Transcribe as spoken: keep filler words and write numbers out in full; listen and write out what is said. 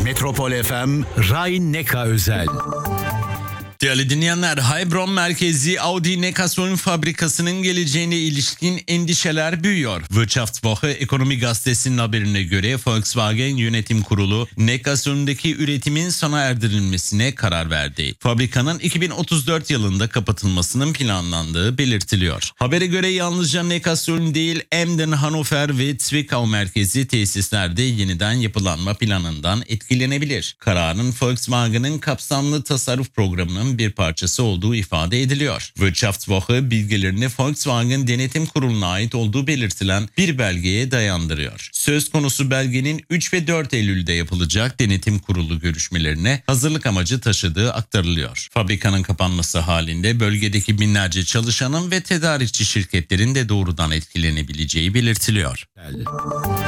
Metropol F M, Rhein-Neckar özel. Değerli dinleyenler, Heilbronn merkezi Audi Neckarsulm fabrikasının geleceğine ilişkin endişeler büyüyor. Wirtschaftswoche Ekonomi Gazetesi'nin haberine göre Volkswagen Yönetim Kurulu Neckarsulm'deki üretimin sona erdirilmesine karar verdi. Fabrikanın iki bin otuz dört yılında kapatılmasının planlandığı belirtiliyor. Habere göre yalnızca Neckarsulm değil, Emden, Hannover ve Zwickau merkezi tesislerde yeniden yapılanma planından etkilenebilir. Kararın Volkswagen'ın kapsamlı tasarruf programının bir parçası olduğu ifade ediliyor. Wirtschaftswoche bilgilerini Volkswagen Denetim Kurulu'na ait olduğu belirtilen bir belgeye dayandırıyor. Söz konusu belgenin üç ve dört Eylül'de yapılacak Denetim Kurulu görüşmelerine hazırlık amacı taşıdığı aktarılıyor. Fabrikanın kapanması halinde bölgedeki binlerce çalışanın ve tedarikçi şirketlerin de doğrudan etkilenebileceği belirtiliyor.